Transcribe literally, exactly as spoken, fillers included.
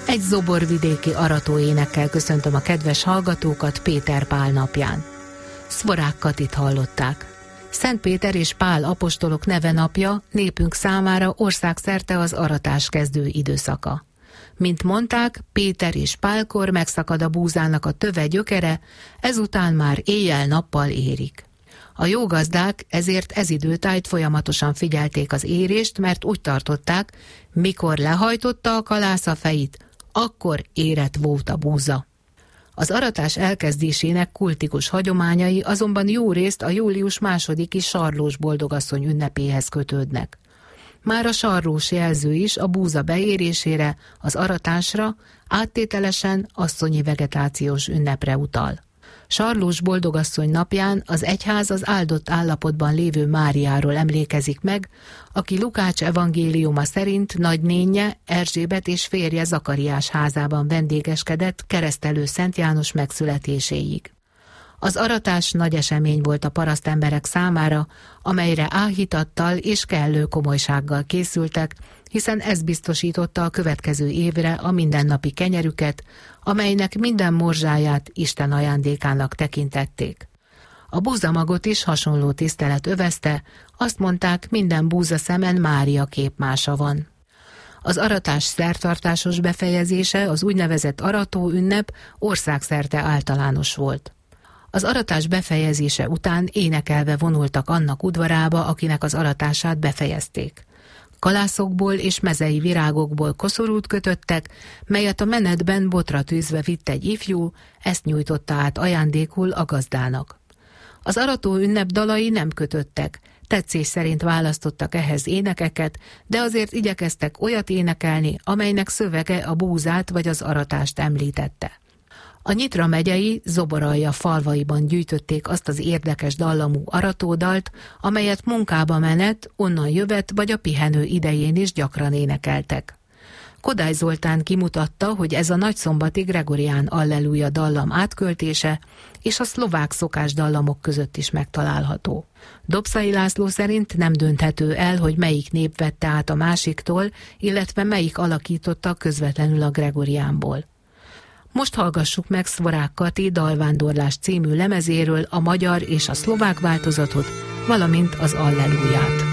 Egy zoborvidéki aratóénekkel köszöntöm a kedves hallgatókat Péter Pál napján. Szvorák Katit hallották. Szent Péter és Pál apostolok neve napja népünk számára országszerte az aratás kezdő időszaka. Mint mondták, Péter és Pálkor megszakad a búzának a töve gyökere, ezután már éjjel-nappal érik. A jó gazdák ezért ez időtájt folyamatosan figyelték az érést, mert úgy tartották, mikor lehajtotta a kalász a fejét, akkor érett volt a búza. Az aratás elkezdésének kultikus hagyományai azonban jó részt a július másodiki sarlós boldogasszony ünnepéhez kötődnek. Már a sarlós jelző is a búza beérésére, az aratásra, áttételesen asszonyi vegetációs ünnepre utal. Sarlós boldogasszony napján az egyház az áldott állapotban lévő Máriáról emlékezik meg, aki Lukács evangéliuma szerint nagynénje Erzsébet és férje Zakariás házában vendégeskedett keresztelő Szent János megszületéséig. Az aratás nagy esemény volt a parasztemberek számára, amelyre áhítattal és kellő komolysággal készültek, hiszen ez biztosította a következő évre a mindennapi kenyerüket, amelynek minden morzsáját Isten ajándékának tekintették. A búzamagot is hasonló tisztelet övezte, azt mondták, minden búza szemen Mária képmása van. Az aratás szertartásos befejezése, az úgynevezett arató ünnep országszerte általános volt. Az aratás befejezése után énekelve vonultak annak udvarába, akinek az aratását befejezték. Kalászokból és mezei virágokból koszorút kötöttek, melyet a menetben botra tűzve vitt egy ifjú, ezt nyújtotta át ajándékul a gazdának. Az arató ünnep dalai nem kötöttek, tetszés szerint választottak ehhez énekeket, de azért igyekeztek olyat énekelni, amelynek szövege a búzát vagy az aratást említette. A Nyitra megyei Zoboralja falvaiban gyűjtötték azt az érdekes dallamú aratódalt, amelyet munkába menet, onnan jövet vagy a pihenő idején is gyakran énekeltek. Kodály Zoltán kimutatta, hogy ez a nagyszombati Gregorián Alleluja dallam átköltése, és a szlovák szokás dallamok között is megtalálható. Dobszai László szerint nem dönthető el, hogy melyik nép vette át a másiktól, illetve melyik alakította közvetlenül a Gregoriánból. Most hallgassuk meg Szvorák Kati Dalvándorlás című lemezéről a magyar és a szlovák változatot, valamint az Alleluját.